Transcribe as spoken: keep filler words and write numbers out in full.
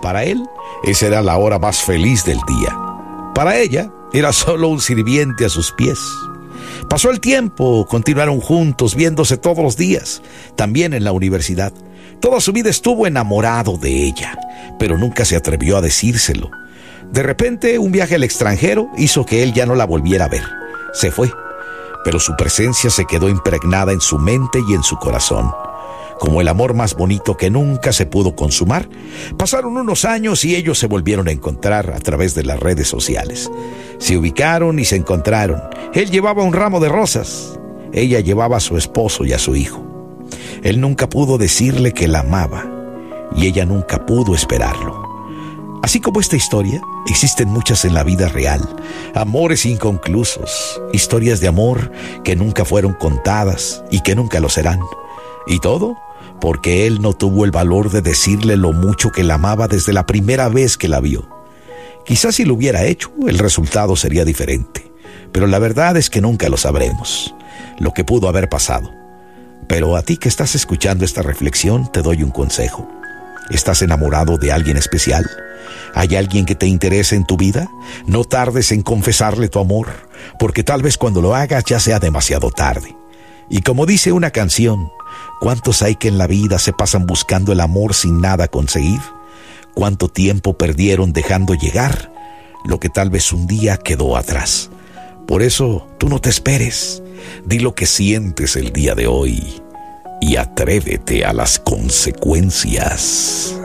Para él, esa era la hora más feliz del día. Para ella, era solo un sirviente a sus pies. Pasó el tiempo, continuaron juntos, viéndose todos los días, también en la universidad. Toda su vida estuvo enamorado de ella, pero nunca se atrevió a decírselo. De repente, un viaje al extranjero hizo que él ya no la volviera a ver. Se fue, pero su presencia se quedó impregnada en su mente y en su corazón. Como el amor más bonito que nunca se pudo consumar, pasaron unos años y ellos se volvieron a encontrar a través de las redes sociales. Se ubicaron y se encontraron. Él llevaba un ramo de rosas. Ella llevaba a su esposo y a su hijo. Él nunca pudo decirle que la amaba y ella nunca pudo esperarlo. Así como esta historia, existen muchas en la vida real. Amores inconclusos, historias de amor que nunca fueron contadas y que nunca lo serán. Y todo porque él no tuvo el valor de decirle lo mucho que la amaba desde la primera vez que la vio. Quizás si lo hubiera hecho, el resultado sería diferente. Pero la verdad es que nunca lo sabremos, lo que pudo haber pasado. Pero a ti que estás escuchando esta reflexión, te doy un consejo. ¿Estás enamorado de alguien especial? ¿Hay alguien que te interesa en tu vida? No tardes en confesarle tu amor, porque tal vez cuando lo hagas ya sea demasiado tarde. Y como dice una canción, ¿cuántos hay que en la vida se pasan buscando el amor sin nada conseguir? ¿Cuánto tiempo perdieron dejando llegar lo que tal vez un día quedó atrás? Por eso, tú no te esperes. Di lo que sientes el día de hoy y atrévete a las consecuencias.